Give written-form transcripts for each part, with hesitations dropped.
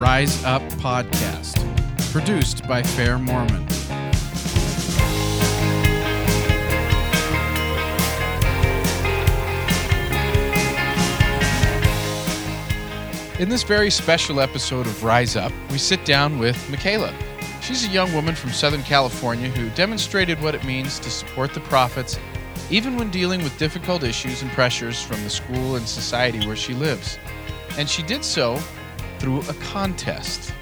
Rise Up Podcast, produced by Fair Mormon. In this very special episode of Rise Up, we sit down with Michaela. She's a young woman from Southern California who demonstrated what it means to support the prophets, even when dealing with difficult issues and pressures from the school and society where she lives. And she did so through a contest.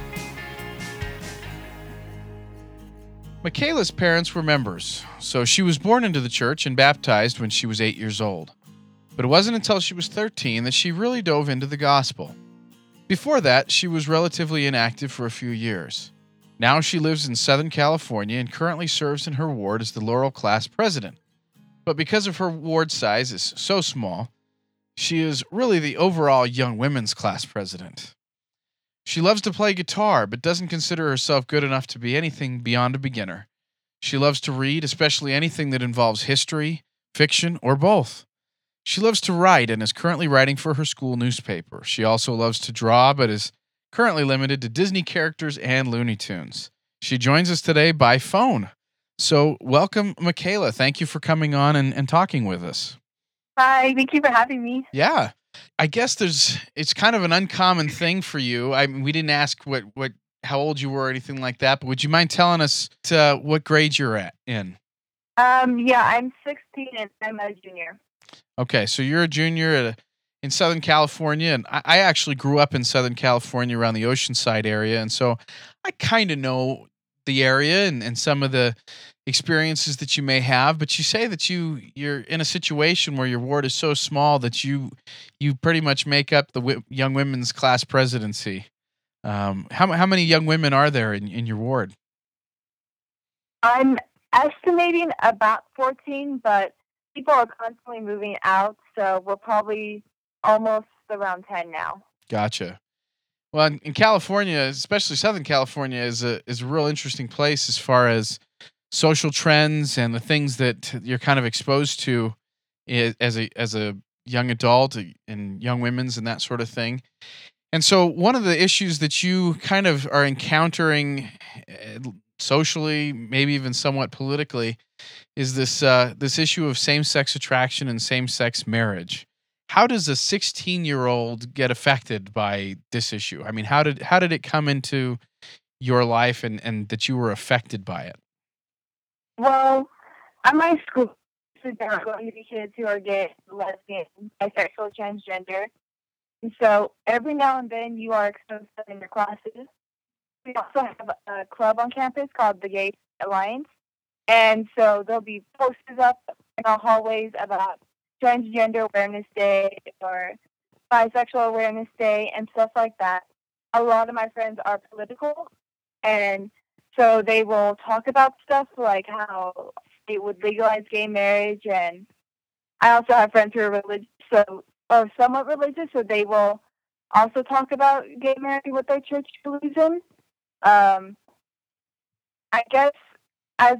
Michaela's parents were members, so she was born into the church and baptized when she was 8 years old. But it wasn't until she was 13 that she really dove into the gospel. Before that, she was relatively inactive for a few years. Now she lives in Southern California and currently serves in her ward as the Laurel class president. But because of her ward size is so small, she is really the overall young women's class president. She loves to play guitar, but doesn't consider herself good enough to be anything beyond a beginner. She loves to read, especially anything that involves history, fiction, or both. She loves to write and is currently writing for her school newspaper. She also loves to draw, but is currently limited to Disney characters and Looney Tunes. She joins us today by phone. So welcome, Michaela. Thank you for coming on and talking with us. Hi, thank you for having me. Yeah. I guess it's kind of an uncommon thing for you. I mean, we didn't ask how old you were or anything like that, but would you mind telling us what grade you're in? I'm 16 and I'm a junior. Okay, so you're a junior in Southern California, and I actually grew up in Southern California around the Oceanside area, and so I kind of know the area and some of the experiences that you may have. But you say that you're in a situation where your ward is so small that you pretty much make up the young women's class presidency. How many young women are there in your ward? I'm estimating about 14, but people are constantly moving out, so we're probably almost around 10 now. Gotcha. Well, in California, especially Southern California, is a real interesting place as far as social trends and the things that you're kind of exposed to as a young adult and young women's and that sort of thing. And so one of the issues that you kind of are encountering socially, maybe even somewhat politically, is this issue of same-sex attraction and same-sex marriage. How does a 16-year-old get affected by this issue? I mean, how did it come into your life and that you were affected by it? Well, at my school, there are going to be kids who are gay, lesbian, bisexual, transgender. And so every now and then you are exposed to them in your classes. We also have a club on campus called the Gay Alliance. And so there'll be posters up in our hallways about Transgender Awareness Day or Bisexual Awareness Day and stuff like that. A lot of my friends are political, and so they will talk about stuff like how they would legalize gay marriage. And I also have friends who are religious, or somewhat religious, so they will also talk about gay marriage, what their church believes in. I guess as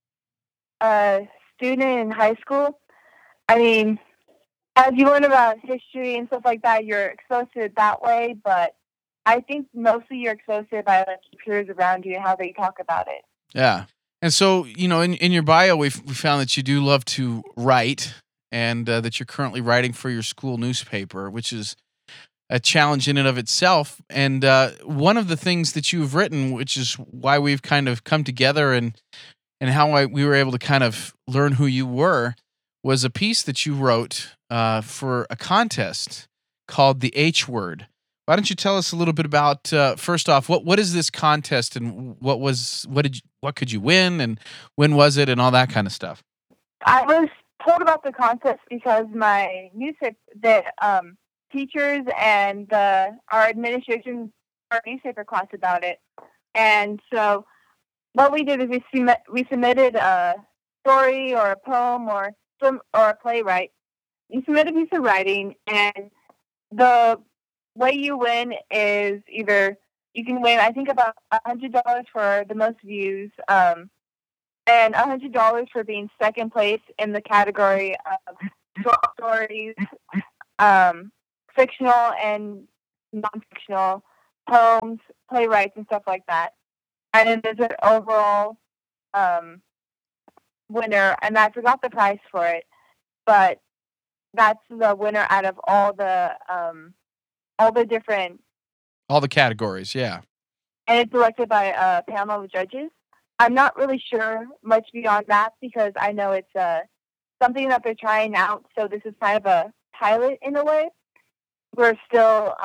a student in high school, I mean, as you learn about history and stuff like that, you're exposed to it that way, but I think mostly you're exposed to it by like your peers around you and how they talk about it. Yeah. And so, in your bio, we found that you do love to write and that you're currently writing for your school newspaper, which is a challenge in and of itself. And one of the things that you've written, which is why we've kind of come together and how we were able to kind of learn who you were, was a piece that you wrote for a contest called the H Word. Why don't you tell us a little bit about first off, what is this contest and what could you win and when was it and all that kind of stuff? I was told about the contest because my newspaper, teachers and our administration, our newspaper class about it, and so what we did is we submitted a story or a poem or a playwright. You submit a piece of writing, and the way you win is either you can win, I think, about $100 for the most views, and $100 for being second place in the category of short stories, fictional and non-fictional, poems, playwrights, and stuff like that. And then there's an overall um, winner, and I forgot the prize for it, but that's the winner out of all the different, All the categories, yeah. and it's elected by a panel of judges. I'm not really sure much beyond that because I know it's something that they're trying out. So this is kind of a pilot in a way. We're still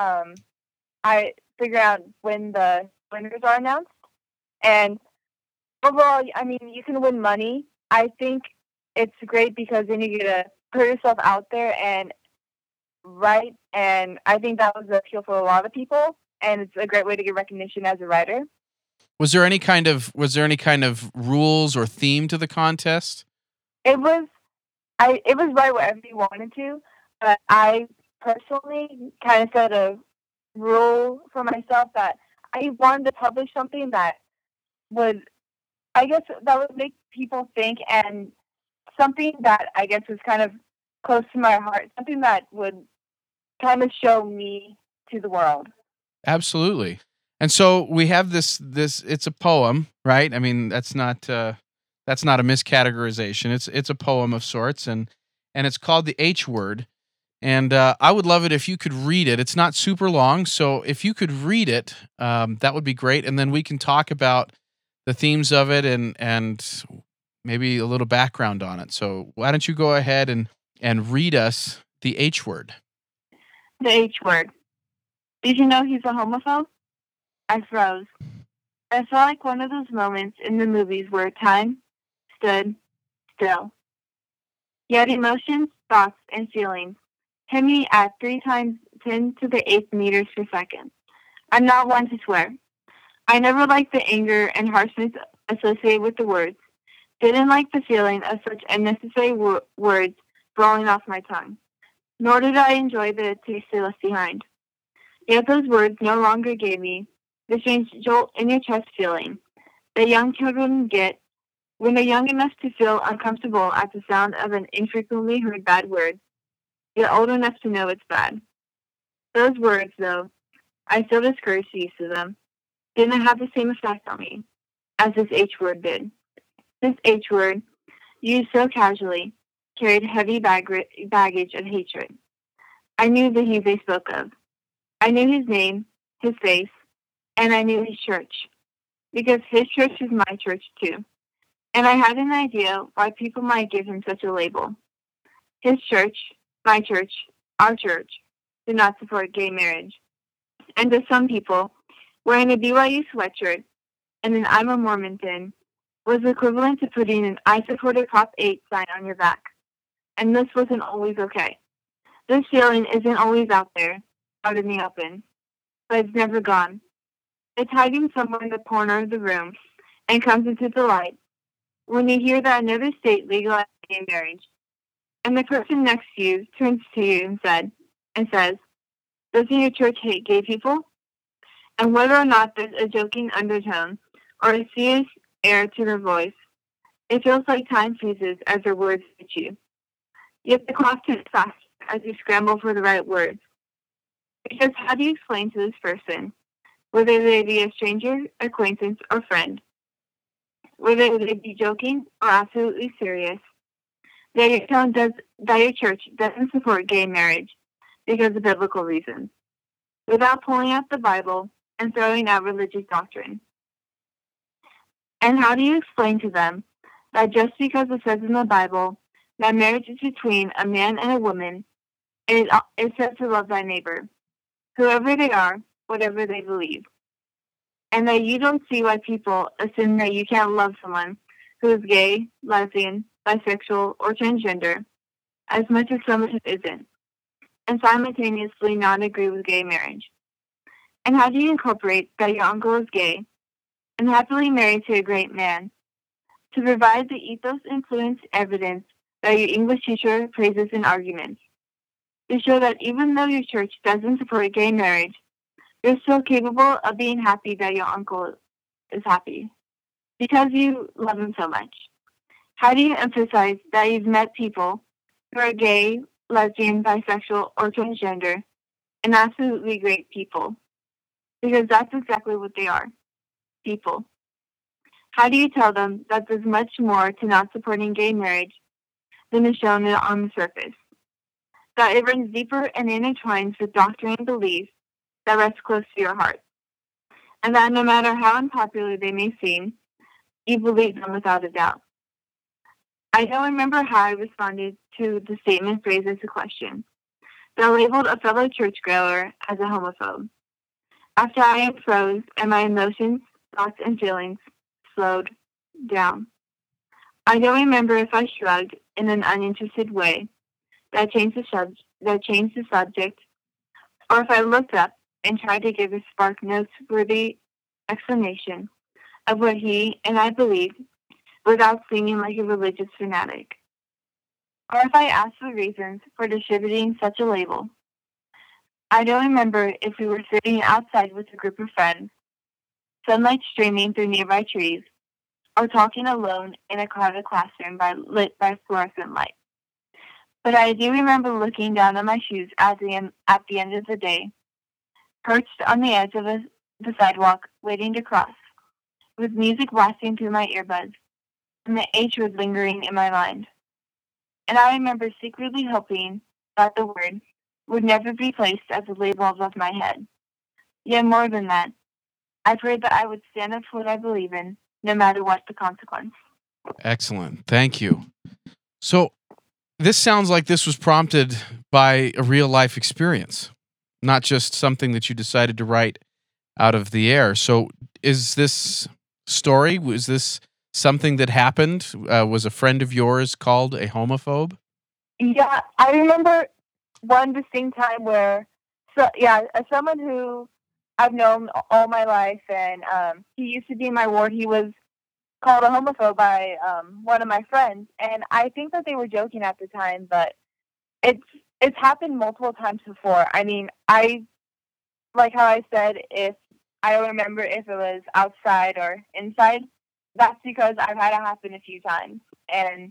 I figure out when the winners are announced, and overall, I mean, you can win money. I think it's great because then you get to put yourself out there and write, and I think that was the appeal for a lot of people, and it's a great way to get recognition as a writer. Was there any kind of rules or theme to the contest? It was it was write whatever you wanted to, but I personally kind of set a rule for myself that I wanted to publish something that would, I guess, that would make people think, and something that I guess was kind of close to my heart, something that would kind of show me to the world. Absolutely. And so we have this it's a poem, right? I mean, that's not a miscategorization. It's a poem of sorts, and it's called The H Word. And I would love it if you could read it. It's not super long, so if you could read it, that would be great. And then we can talk about the themes of it and maybe a little background on it. So why don't you go ahead and read us The H Word? The H word. Did you know he's a homophobe? I froze. I felt like one of those moments in the movies where time stood still. Yet emotions, thoughts, and feelings hit me at 3 times 10 to the 8th meters per second. I'm not one to swear. I never liked the anger and harshness associated with the words. Didn't like the feeling of such unnecessary words rolling off my tongue. Nor did I enjoy the taste they left behind. Yet those words no longer gave me the strange jolt in your chest feeling that young children get when they're young enough to feel uncomfortable at the sound of an infrequently heard bad word, yet old enough to know it's bad. Those words, though, I still discouraged the use of them, didn't have the same effect on me as this H word did. This H word, used so casually, carried heavy baggage of hatred. I knew the he they spoke of. I knew his name, his face, and I knew his church, because his church is my church too. And I had an idea why people might give him such a label. His church, my church, our church, did not support gay marriage. And to some people, wearing a BYU sweatshirt and an I'm a Mormon thing was equivalent to putting an I support a Prop 8 sign on your back. And this wasn't always okay. This feeling isn't always out there, out in the open, but it's never gone. It's hiding somewhere in the corner of the room and comes into the light when you hear that another state legalized gay marriage, and the person next to you turns to you and says, "Doesn't your church hate gay people?" And whether or not there's a joking undertone or a serious air to their voice, it feels like time freezes as their words hit you. Yet the clock ticks fast as you scramble for the right words. Because how do you explain to this person, whether they be a stranger, acquaintance, or friend, whether they be joking or absolutely serious, that your church doesn't support gay marriage because of biblical reasons, without pulling out the Bible and throwing out religious doctrine? And how do you explain to them that just because it says in the Bible that marriage is between a man and a woman, it says to love thy neighbor, whoever they are, whatever they believe, and that you don't see why people assume that you can't love someone who is gay, lesbian, bisexual, or transgender as much as someone who isn't, and simultaneously not agree with gay marriage? And how do you incorporate that your uncle is gay and happily married to a great man to provide the ethos-influenced evidence that your English teacher praises in arguments, to show that even though your church doesn't support gay marriage, you're still capable of being happy that your uncle is happy because you love him so much? How do you emphasize that you've met people who are gay, lesbian, bisexual, or transgender and absolutely great people? because that's exactly what they are, people. How do you tell them that there's much more to not supporting gay marriage than is shown on the surface? That it runs deeper and intertwines with doctrine and beliefs that rest close to your heart, and that no matter how unpopular they may seem, you believe them without a doubt. I don't remember how I responded to the statement phrased as a question that labeled a fellow churchgoer as a homophobe. After I froze and my emotions, thoughts, and feelings slowed down. I don't remember if I shrugged in an uninterested way that changed the subject, or if I looked up and tried to give a spark noteworthy explanation of what he and I believed without seeming like a religious fanatic, or if I asked for reasons for distributing such a label. I don't remember if we were sitting outside with a group of friends, sunlight streaming through nearby trees, or talking alone in a crowded classroom lit by fluorescent light. But I do remember looking down at my shoes at the end of the day, perched on the edge of the sidewalk, waiting to cross, with music blasting through my earbuds, and the H word lingering in my mind. And I remember secretly hoping that the word would never be placed as a label above my head. Yet more than that, I prayed that I would stand up for what I believe in, no matter what the consequence. Excellent. Thank you. So this sounds like this was prompted by a real life experience, not just something that you decided to write out of the air. So is this story, was this something that happened? Was a friend of yours called a homophobe? Yeah, I remember one distinct time where, as someone who I've known all my life, and he used to be in my ward, he was called a homophobe by one of my friends, and I think that they were joking at the time, but it's happened multiple times before. I mean, like how I said, if I don't remember if it was outside or inside, that's because I've had it happen a few times. And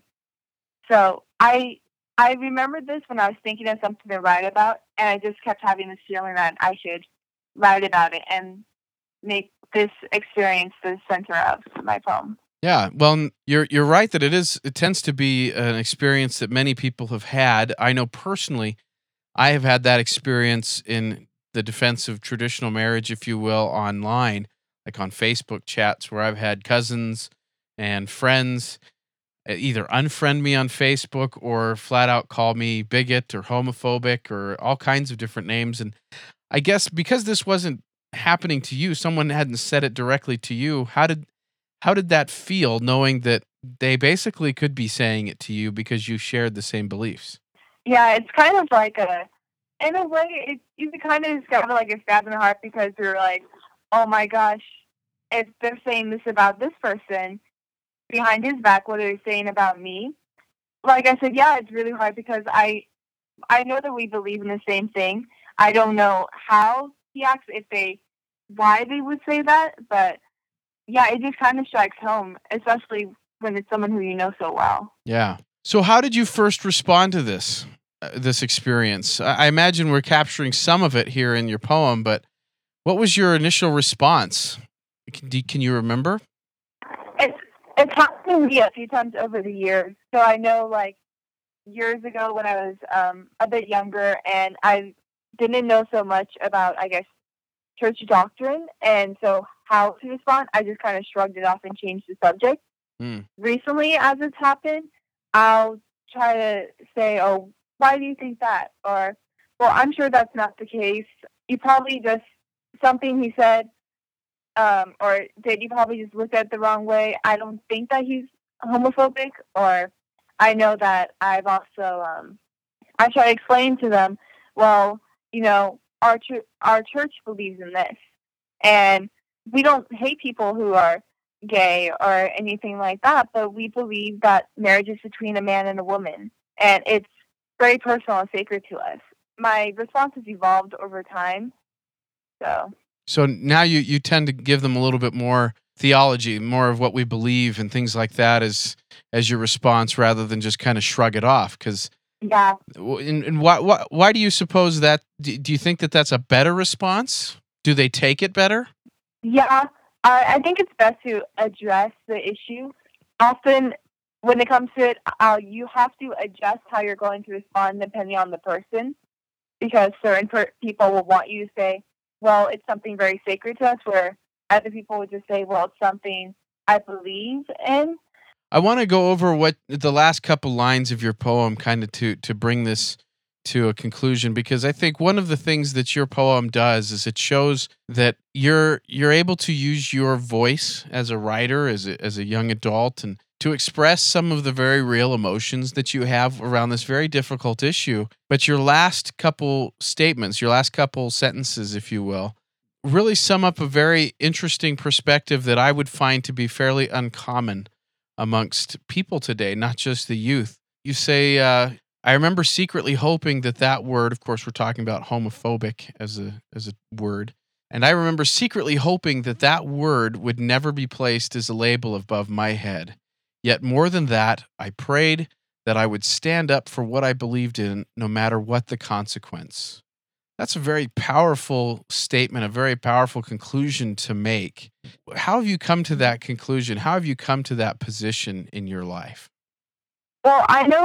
so I remembered this when I was thinking of something to write about, and I just kept having this feeling that I should write about it and make this experience the center of my poem. Yeah, well, you're right that it tends to be an experience that many people have had. I know personally, I have had that experience in the defense of traditional marriage, if you will, online, like on Facebook chats, where I've had cousins and friends either unfriend me on Facebook or flat out call me bigot or homophobic or all kinds of different names. And I guess because this wasn't happening to you, someone hadn't said it directly to you. How did that feel, knowing that they basically could be saying it to you because you shared the same beliefs? Yeah, it's kind of like in a way, you can kind of just get like a stab in the heart because you're like, oh my gosh, if they're saying this about this person behind his back, what are they saying about me? Like I said, yeah, it's really hard because I know that we believe in the same thing. I don't know how he acts, why they would say that, but yeah, it just kind of strikes home, especially when it's someone who you know so well. Yeah. So how did you first respond to this experience? I imagine we're capturing some of it here in your poem, but what was your initial response? Can you remember? It's happened to me a few times over the years. So I know, like, years ago when I was a bit younger and I didn't know so much about, I guess, church doctrine, and so how to respond, I just kind of shrugged it off and changed the subject. Recently, as it's happened, I'll try to say, oh, why do you think that? Or, well, I'm sure that's not the case. You probably just, something he said, or did you probably just look at it the wrong way? I don't think that he's homophobic, or I know that I've also, I try to explain to them, well, you know, our church believes in this, and we don't hate people who are gay or anything like that, but we believe that marriage is between a man and a woman, and it's very personal and sacred to us. My response has evolved over time, so. So now you tend to give them a little bit more theology, more of what we believe and things like that as your response rather than just kind of shrug it off. Because Yeah. and why do you suppose that? Do you think that that's a better response Do they take it better? Yeah, I think it's best to address the issue. Often, when it comes to it, you have to adjust how you're going to respond depending on the person, because certain people will want you to say, well, it's something very sacred to us, where other people would just say, well, it's something I believe in. I want to go over what the last couple lines of your poem kind of to bring this to a conclusion, because I think one of the things that your poem does is it shows that you're able to use your voice as a writer, as a young adult, and to express some of the very real emotions that you have around this very difficult issue. But your last couple statements, your last couple sentences, if you will, really sum up a very interesting perspective that I would find to be fairly uncommon amongst people today, not just the youth. You say, I remember secretly hoping that word, of course, we're talking about homophobic as a word. And I remember secretly hoping that word would never be placed as a label above my head. Yet more than that, I prayed that I would stand up for what I believed in, no matter what the consequence. That's a very powerful statement, a very powerful conclusion to make. How have you come to that conclusion? How have you come to that position in your life? Well,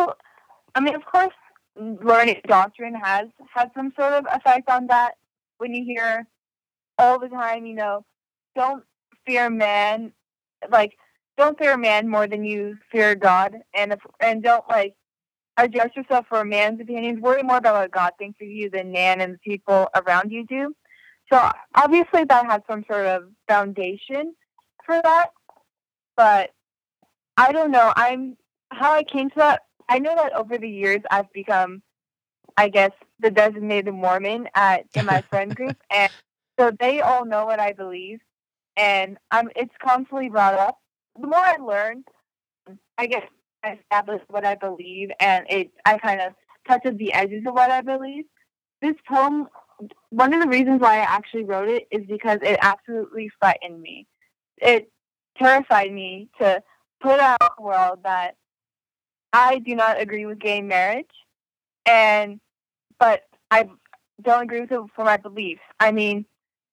I mean, of course, learning doctrine has had some sort of effect on that. When you hear all the time, don't fear man, like don't fear man more than you fear God, and don't adjust yourself for a man's opinions. Worry more about what God thinks of you than man and the people around you do. So obviously that has some sort of foundation for that, but I don't know. How I came to that. I know that over the years I've become, I guess, the designated Mormon in my friend group, and so they all know what I believe, and it's constantly brought up. The more I learn, I guess I establish what I believe, and I kind of touches the edges of what I believe. This poem, one of the reasons why I actually wrote it is because it absolutely frightened me. It terrified me to put out in the world that I do not agree with gay marriage, and but I don't agree with it for my beliefs. I mean,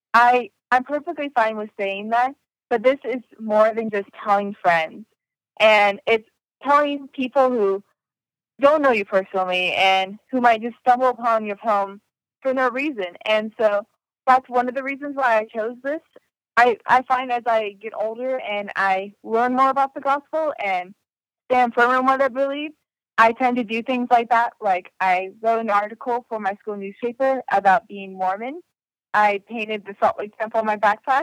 I'm perfectly fine with saying that, but this is more than just telling friends, and it's telling people who don't know you personally and who might just stumble upon your poem for no reason. And so that's one of the reasons why I chose this. I find as I get older and I learn more about the gospel and stand firm in what I believe, I tend to do things like that. Like I wrote an article for my school newspaper about being Mormon. I painted the Salt Lake Temple on my backpack.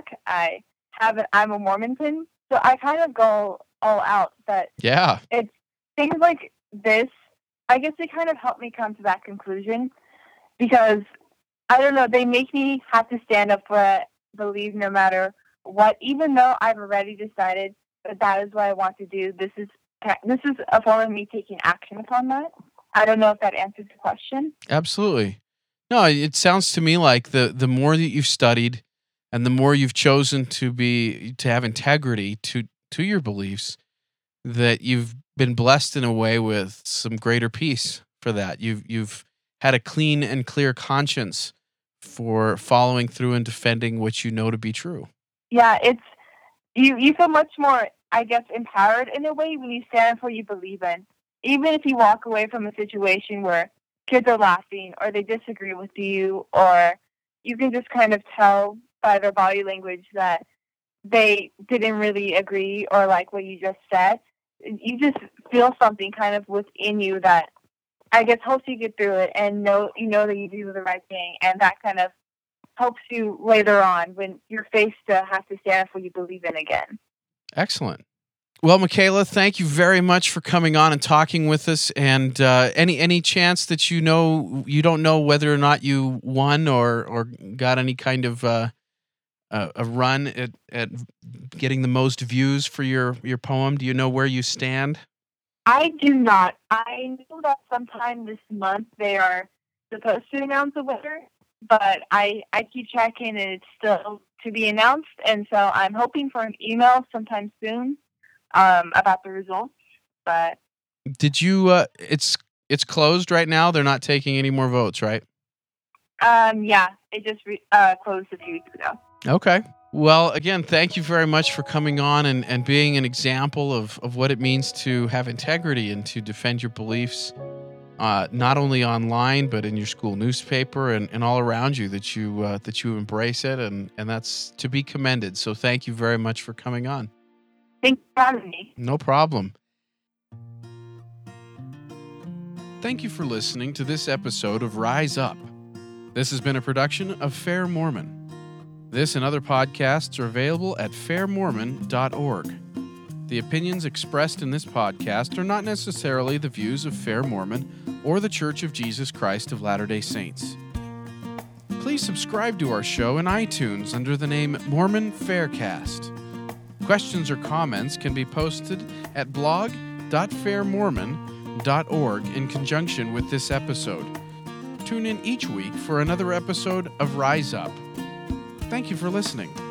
I'm a Mormon pin. So I kind of go all out. But Yeah. it's things like this, I guess they kind of help me come to that conclusion because I don't know, they make me have to stand up for what I believe no matter what, even though I've already decided that is what I want to do. This is a form of me taking action upon that. I don't know if that answers the question. Absolutely. No, it sounds to me like the more that you've studied and the more you've chosen to have integrity to your beliefs, that you've been blessed in a way with some greater peace for that. You've had a clean and clear conscience for following through and defending what you know to be true. Yeah, it's you feel much more, I guess, empowered in a way when you stand for what you believe in. Even if you walk away from a situation where kids are laughing or they disagree with you, or you can just kind of tell by their body language that they didn't really agree or like what you just said. You just feel something kind of within you that I guess helps you get through it and know that you do the right thing, and that kind of helps you later on when you're faced to have to stand up for what you believe in again. Excellent. Well, Michaela, thank you very much for coming on and talking with us. And any chance that you don't know whether or not you won or got any kind of a run at getting the most views for your poem? Do you know where you stand? I do not. I know that sometime this month they are supposed to announce a winner, but I keep checking and it's still to be announced, and so I'm hoping for an email sometime soon about the results. But Did you? It's closed right now. They're not taking any more votes, right? Yeah, it just closed a few weeks ago. Okay. Well, again, thank you very much for coming on and being an example of what it means to have integrity and to defend your beliefs, not only online, but in your school newspaper and all around you, that you embrace it. And that's to be commended. So thank you very much for coming on. Thanks for having me. No problem. Thank you for listening to this episode of Rise Up. This has been a production of Fair Mormon. This and other podcasts are available at fairmormon.org. The opinions expressed in this podcast are not necessarily the views of Fair Mormon or the Church of Jesus Christ of Latter-day Saints. Please subscribe to our show in iTunes under the name Mormon Faircast. Questions or comments can be posted at blog.fairmormon.org in conjunction with this episode. Tune in each week for another episode of Rise Up. Thank you for listening.